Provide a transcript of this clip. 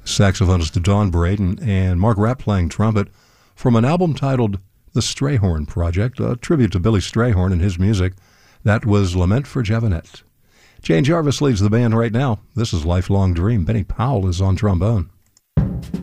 Saxophonist Don Braden and Mark Rapp playing trumpet from an album titled The Strayhorn Project, a tribute to Billy Strayhorn and his music. That was Lament for Jevanette. Jane Jarvis leads the band right now. This is Lifelong Dream. Benny Powell is on trombone.